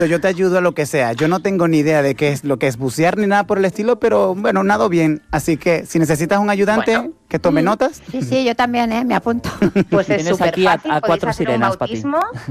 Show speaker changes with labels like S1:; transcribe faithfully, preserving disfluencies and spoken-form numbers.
S1: Yo te ayudo a lo que sea. Yo no tengo ni idea de qué es lo que es bucear ni nada por el estilo, pero bueno, nado bien. Así que si necesitas un ayudante
S2: Bueno.
S1: que tome notas.
S3: Sí, sí, yo también, ¿eh? Me apunto.
S2: Pues es
S4: Tienes
S2: súper
S4: aquí a-
S2: fácil,
S4: a
S2: podéis
S4: cuatro
S2: hacer un
S4: sirenas para ti.
S2: bautismo